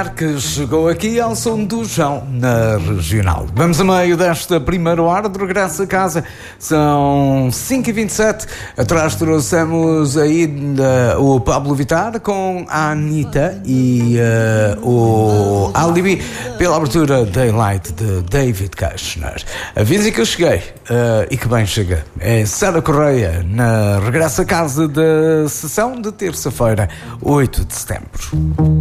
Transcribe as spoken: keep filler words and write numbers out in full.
Que chegou aqui ao som do João na Regional. Vamos a meio desta primeira hora de regresso a casa. São cinco e vinte e sete. Atrás trouxemos aí uh, o Pablo Vittar com a Anitta e uh, o Alibi pela abertura Daylight de David Kushner. Avisa que eu cheguei uh, e que bem chega. É Sara Correia na regresso a casa da sessão de terça-feira, oito de setembro.